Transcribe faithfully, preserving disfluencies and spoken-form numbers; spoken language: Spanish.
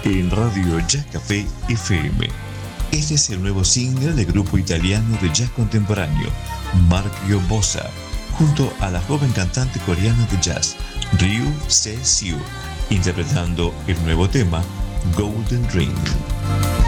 en Radio Jazz Café F M. Este es el nuevo single del grupo italiano de jazz contemporáneo, Marco Bossa, junto a la joven cantante coreana de jazz, Ryu Se-siu, interpretando el nuevo tema, Golden Ring.